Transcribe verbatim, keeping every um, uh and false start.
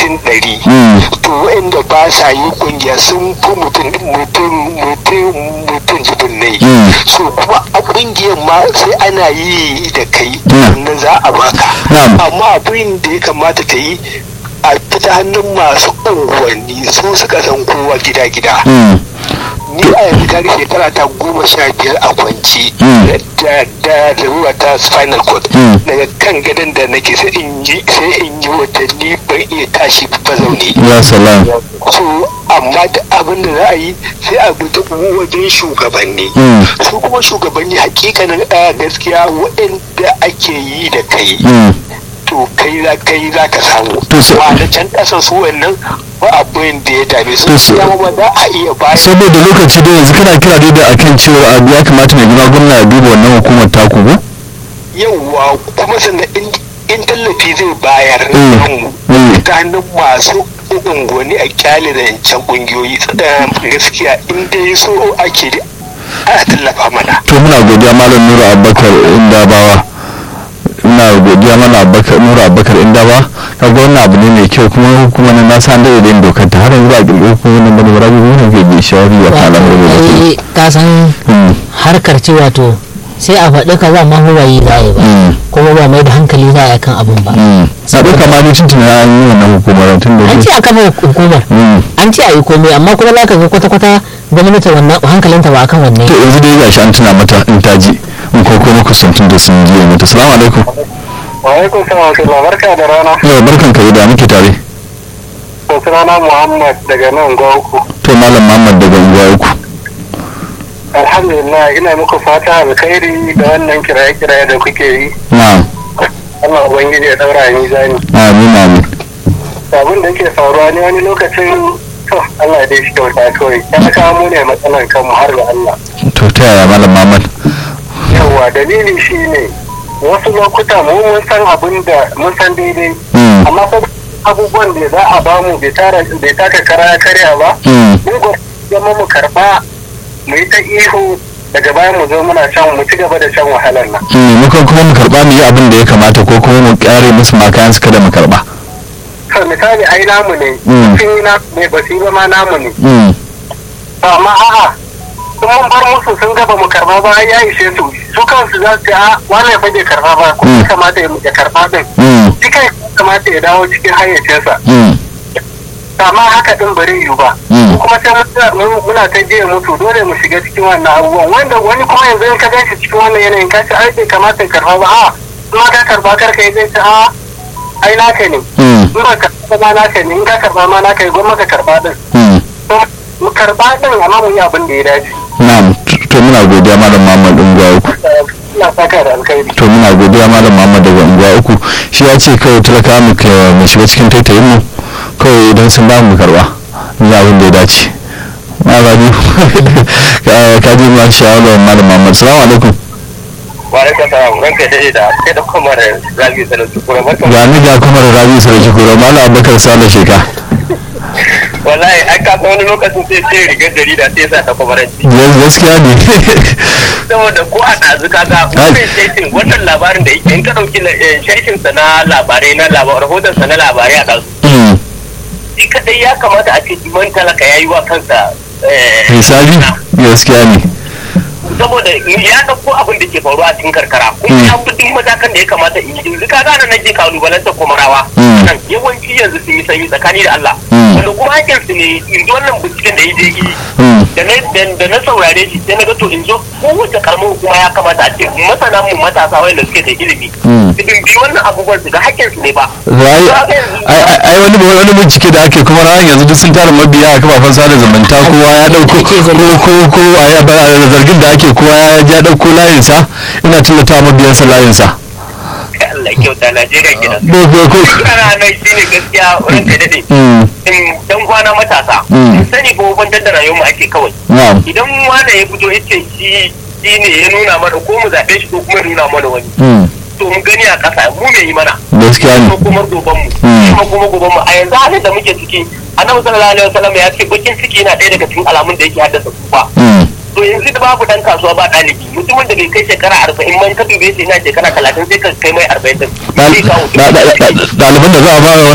mutum ɗari to wa'anda ba sa yi kungiya sun fi mutum mutum mutum mutum jibinnai so kuma a kungiyar ma sai ana yi da kai sannan za a baka amma abin da ya kamata ta yi a ta hannun masu unguwanni su suka san kowa gida-gida ni a yanzu kare shekara ta goma sha biyar a kwanci da larura ta spinal cord daga kan gadon da nake sai in yi sai in yi watanni ban iya tashi ba zaune ya salam so amma da abin da za a yi sai a bi ta wajen shugabanni su kuma shugabanni hakikanin gaskiya waɗanda ake yi da kai to kai za kai za ka samu ba da can kasan su wannan ba abin da ya dame su ya ma za a iya ba saboda lokaci da yanzu kana kira dai da akan cewa abu ya kamata mai gina gwamna ya duba wannan hukumar taku ba yawwa kuma sannan in tallafi zai bayar ta hannun masu unguwanni a kyale da yancan kungiyoyi gaskiya in dai so ake a tallafa mana to muna godiya malam Nura Abubakar Indabawa ina godiya mana Abubakar Nura Abubakar Indabawa kaga wannan abu ne mai kyau kuma kuma na nasa da yin dokar ta har yanzu a girgo kuma wannan bane rabu ne ke bi shawari ya kala mu ka san harkar ce wato sai a faɗi ka za ma huwayi za yi ba kuma ba mai da hankali za a yi kan abun ba saboda kamar ni tuntuna an yi wannan hukumar tun da an ce a kafa hukumar an ce a yi komai amma kuma za ka ga kwata-kwata gwamnati wannan hankalinta ba akan wanne to yanzu dai gashi an tuna mata in ta ji in ko kuma kusantun da sun ji mata assalamu alaikum wa alaikum salam wa barka da rana yau barkan ka da muke tare to sunana Muhammad daga nan Gwauku to malam Muhammad daga Gwauku alhamdulillah ina muku fata alkhairi da wannan kiraye-kiraye da kuke yi na'am Allah ubangiji ya daura ni zani amin amin abin da yake faruwa ne wani lokacin to Allah dai shi kyauta kawai ya kawo mu ne matsalar kanmu har ga Allah to ta yaya malam Muhammad yawa dalili shine wasu lokuta mu mun san abin da mun san daidai amma abubuwan da za a bamu bai tara bai taka kara karya ba mun go zama mu karba mu yi ta ihu daga bayan mu zo muna shan mu ci gaba da shan wahalar nan mukan kuma mu karba mu yi abin da ya kamata ko kuma mu kare musu makayan su kada mu karba to misali ai namu ne sun yi na ne ba su yi ba ma namu ne amma a'a sun mun bar musu sun gaba mu karba ba ya ishe su su kansu za su a wani ya fage karba ba ko ya kamata ya karba din shi kai kamata ya dawo cikin hayyacinsa amma haka din bari yiwu ba kuma sai muna ta jiya mutu dole mu shiga cikin wannan abubuwan wanda wani kuma yanzu in ka gashi cikin wannan yanayin ka ce ai bai kamata ya karba ba a kuma ka karba karka yi zai ce a ai naka ne in ba karba ma naka ne in ka karba ma naka ne gwamnati ka karba din mu karba din amma mu yi abin da ya dace na'am to muna godiya malam Muhammad Ungwa uku ina saka da alkhairi to muna godiya malam Muhammad daga Ungwa uku shi ya ce kawai talaka mu mu shiga cikin taitayin mu kawai idan sun ba mu karba ni abin da ya dace ma ba ni ka ji ma shawara malam Muhammad assalamu alaikum wa alaikum salam ranka dai da kai da kuma Rabi Sarki Kura barka ga ni ga kuma Rabi Sarki Kura malam Abubakar Sale Sheka wallahi ai ka wani lokacin sai sai rigar jarida sai sa ta kwamaranci gaskiya ne saboda ko a ɗazu kaga wannan shaikin wannan labarin da in ka ɗauki shaikin sa na labarai na labarai rahoton sa na labarai a ɗazu shi kadai ya kamata a ce jiman talaka ya yi wa kansa hisabi gaskiya ne saboda ya ɗauko abin da ke faruwa a cikin karkara kuma ya fi duk matakan da ya kamata in yi yanzu ka gane na je kalubalantar komarawa nan yawanci yanzu sun yi sanyi tsakani da Allah wanda kuma hakin su ne yanzu wannan binciken da ya je yi da na saurare shi sai na ga to in zo kowace karamin hukuma ya kamata a ce masana mu matasa wanda suke da ilimi su bi wannan abubuwan su ga hakin su ne ba ai wani wani bincike da ake kuma ran yanzu duk sun tara mabiya a kafafen sada zumunta kowa ya dauko ko ko a zargin da ake kowa ya ja dauko layinsa ina tallata mabiyansa layinsa Allah kyauta Najeriya gidan ko ko ko kana nan shine gaskiya wurin da dade dan kwana matasa sani ko bantar da rayuwar mu ake kawai idan wanda ya fito yace shi shine ya nuna mana ko mu zabe shi ko kuma nuna mana wani to mu gani a kasa mu me yi mana gaskiya ne kuma goban mu kuma kuma goban mu a yanzu halin da muke ciki annabi sallallahu alaihi wasallam ya ce bakin ciki yana ɗaya daga cikin alamun da yake haddasa kufa to yanzu da babu dan kasuwa ba ɗalibi mutumin da bai kai shekara arba'in man ka dube shi yana shekara talatin sai ka kai mai arba'in din ɗaliban da za a ba